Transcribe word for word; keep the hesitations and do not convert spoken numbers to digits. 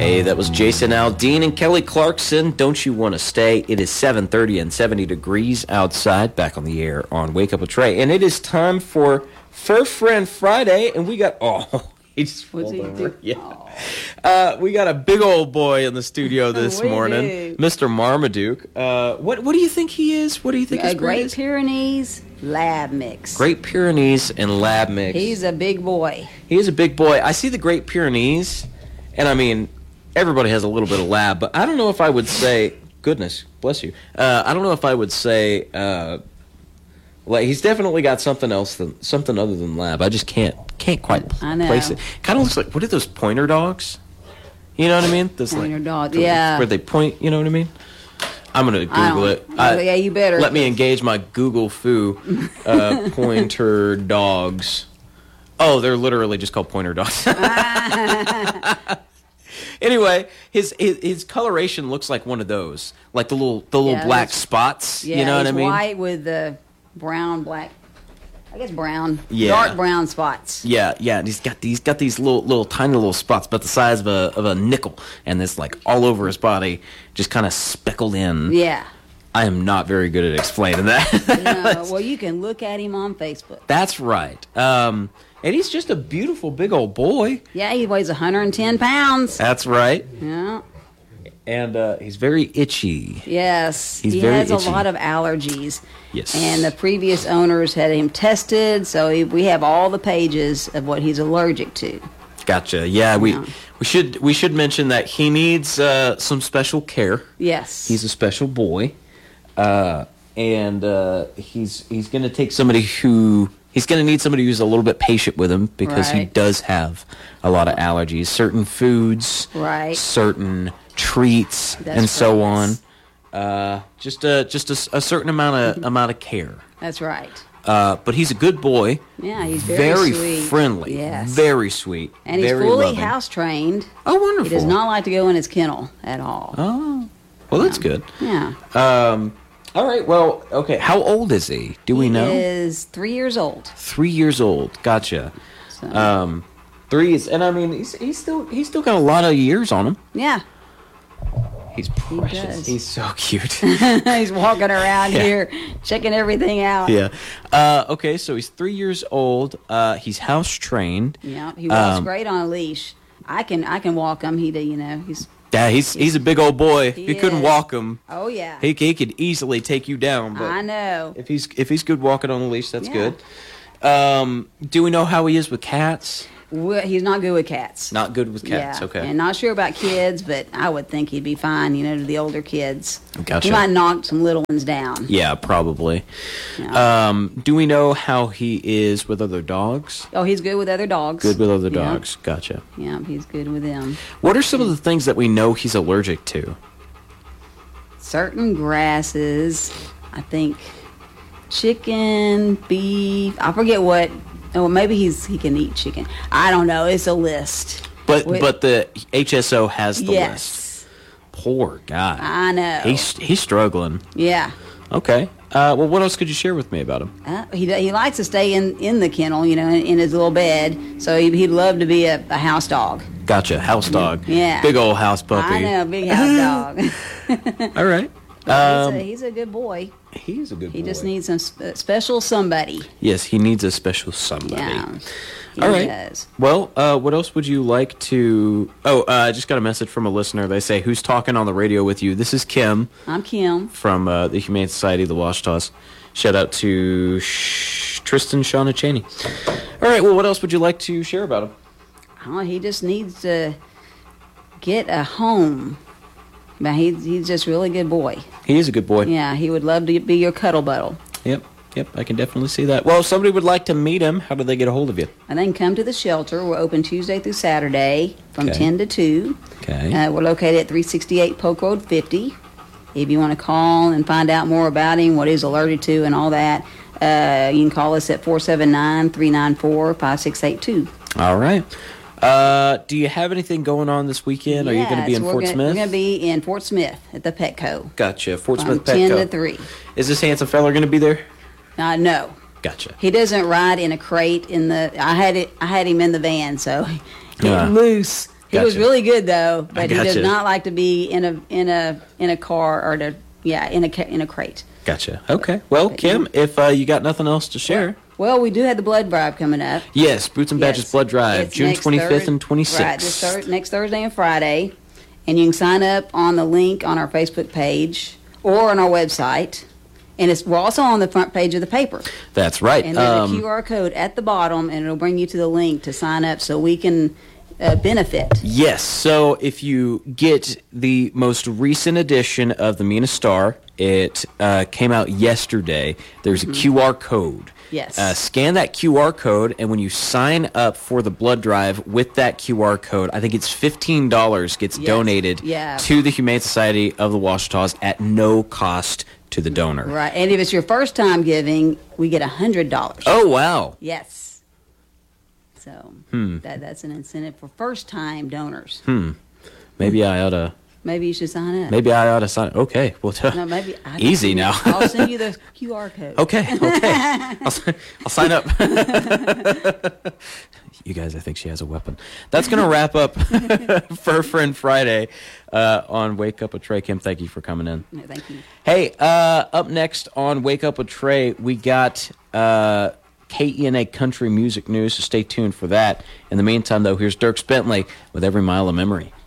Hey, that was Jason Aldean and Kelly Clarkson. Don't you want to stay? It is seven thirty and seventy degrees outside. Back on the air on Wake Up with Trey. And it is time for Fur Friend Friday. And we got... Oh, he just What's rolled he over. do? Yeah. Oh. Uh, we got a big old boy in the studio this We morning. do. Mister Marmaduke. Uh, what, what do you think he is? What do you think A his breed Great is? Pyrenees lab mix. Great Pyrenees and Lab Mix. He's a big boy. He is a big boy. I see the Great Pyrenees, and I mean, everybody has a little bit of lab, but I don't know if I would say, goodness, bless you, uh, I don't know if I would say, uh, like, he's definitely got something else, than something other than lab. I just can't, can't quite I know. place it. Kind of looks like, what are those pointer dogs? You know what I mean? Those, Pointer like, dog, the- yeah. Where they point, you know what I mean? I'm going to I Google don't- it. oh, yeah, you better. Let me engage my Google foo. Uh, pointer dogs. Oh, they're literally just called pointer dogs. Anyway, his, his his coloration looks like one of those, like the little the little Yeah, black that's- spots. Yeah, you know what he's I mean? white with the brown, black, I guess brown, Yeah. dark brown spots. Yeah, yeah. And he's got these got these little little tiny little spots about the size of a of a nickel, and this like all over his body, just kind of speckled in. Yeah. I am not very good at explaining that. No, well, you can look at him on Facebook. That's right. Um, and he's just a beautiful big old boy. Yeah, he weighs one hundred ten pounds. That's right. Yeah. And uh, he's very itchy. Yes. He's he very has itchy. a lot of allergies. Yes. And the previous owners had him tested, so he, we have all the pages of what he's allergic to. Gotcha. Yeah, we Yeah. we should we should mention that he needs uh, some special care. Yes. He's a special boy, uh, and uh, he's he's going to take somebody who he's going to need somebody who's a little bit patient with him because he Right. does have a lot of allergies, certain foods, Right. certain treats, That's and so right. on. Uh, just a just a, s- a certain amount of amount of care. That's right. Uh, but he's a good boy. Yeah, he's very, sweet. friendly. Yes. Very sweet. And he's very fully loving. house trained. Oh, wonderful. He does not like to go in his kennel at all. Oh, well, that's good. Yeah. Um, all right. Well, okay. How old is he? Do we he know? is three years old. Three years old. Gotcha. So, Um, three is, and I mean, he's he's still he's still got a lot of years on him. yeah. He's precious. does. He's so cute. He's walking around Yeah. here checking everything out. yeah. Uh, okay. So he's three years old. Uh, he's house trained. Yeah, he walks Um, great on a leash. I can I can walk him. He, do- you know, he's Yeah. He's he's a big old boy. If He you couldn't is. walk him, oh yeah. he he could easily take you down. But I know. if he's if he's good walking on the leash, that's Yeah. good. Um, do we know how he is with cats? Well, he's not good with cats. Not good with cats. Yeah, Okay. and not sure about kids, but I would think he'd be fine. You know, to the older kids. Gotcha. He might knock some little ones down. Yeah, probably. Yeah. Um, do we know how he is with other dogs? Oh, he's good with other dogs. Good with other Yeah. dogs. Gotcha. Yeah, he's good with them. What are some of the things that we know he's allergic to? Certain grasses, I think, chicken, beef. I forget what. Oh, maybe he's he can eat chicken. I don't know. It's a list. But With- but the H S O has the yes, list. Poor guy. I know. He's he's struggling. yeah. Okay. Uh, well, what else could you share with me about him? Uh, he he likes to stay in, in the kennel, you know, in, in his little bed. So he, he'd love to be a, a house dog. Gotcha. House dog. Yeah. Big old house puppy. I know, big house dog. All right. he's, Um, a, he's a good boy. he's a good boy. He just needs some sp- special somebody. Yes, he needs a special somebody. Yeah. He All right. does. Well, uh, what else would you like to... Oh, uh, I just got a message from a listener. They say, who's talking on the radio with you? This is Kim I'm Kim. from uh, the Humane Society of the Washtas. Shout out to Sh- Tristan Shauna Cheney. All right, well, what else would you like to share about him? Oh, he just needs to get a home. But he's, he's just a really good boy. He is a good boy. Yeah, he would love to be your cuddle buddy. Yep, yep, I can definitely see that. Well, if somebody would like to meet him, how do they get a hold of you? And then come to the shelter. We're open Tuesday through Saturday from Okay. ten to two. Okay. Uh, we're located at three sixty-eight Polk Road fifty. If you want to call and find out more about him, what he's allergic to, and all that, uh, you can call us at four seven nine, three nine four, five six eight two. All right. Uh, do you have anything going on this weekend? Are you going to be in we're Fort gonna, Smith? We're going to be in Fort Smith at the Petco Gotcha. Fort from Smith ten Petco. to three. Is this handsome fella going to be there? Uh, no. Gotcha. He doesn't ride in a crate in the. I had it. I had him in the van, so he's Yeah. loose. He was Gotcha. really good though, but he does gotcha. not like to be in a in a in a car or to yeah in a ca- in a crate. Gotcha. Okay. Well, But, Kim, if uh, you got nothing else to share. Well, we do have the blood drive coming up. Yes, Boots and Badges Yes. Blood Drive, It's June next twenty-fifth Thurs- and twenty-sixth. Right, this thir- next Thursday and Friday. And you can sign up on the link on our Facebook page or on our website. And it's we're also on the front page of the paper. That's right. And there's Um, a Q R code at the bottom, and it'll bring you to the link to sign up so we can uh, benefit. Yes. So if you get the most recent edition of the Mina Star, it uh, came out yesterday. There's a Q R code. Yes. Uh, scan that Q R code, and when you sign up for the blood drive with that Q R code, I think it's fifteen dollars gets Yes. donated Yeah. to the Humane Society of the Washita's at no cost to the donor. Right. And if it's your first time giving, we get one hundred dollars. Oh, wow. Yes. So Hmm. that that's an incentive for first time donors. Hmm. Maybe I ought to. Maybe you should sign up. Maybe I ought to sign. Okay. Well, No, maybe I easy now. I'll send you the Q R code. Okay, okay. I'll, si- I'll sign up. You guys, I think she has a weapon. That's going to wrap up Fur Friend Friday uh, on Wake Up with Trey. Kim, thank you for coming in. No, thank you. Hey, uh, up next on Wake Up with Trey, we got uh, K E N A Country Music News, so stay tuned for that. In the meantime, though, here's Dierks Bentley with Every Mile of Memory.